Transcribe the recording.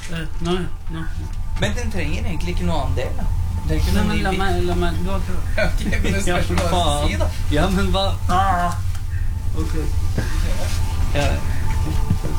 Nei. Men den trenger egentlig ikke noe annen del, da. Det er ikke noe ny bit. La meg, du har prøvd. Ok, men det spørs hva du si, da. Ja, men hva? Ok. Ja.